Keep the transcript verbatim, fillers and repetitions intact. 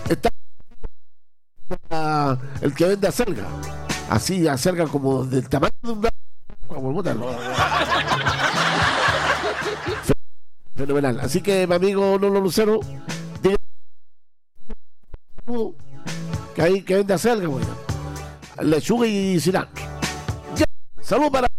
está uh, el que vende acelga. Así, acelga como del tamaño de un como bótalo. Fenomenal. Así que mi amigo Lolo Lucero, diga que ahí que vende acelga, bueno. Lechuga y cilantro. Ya. Salud para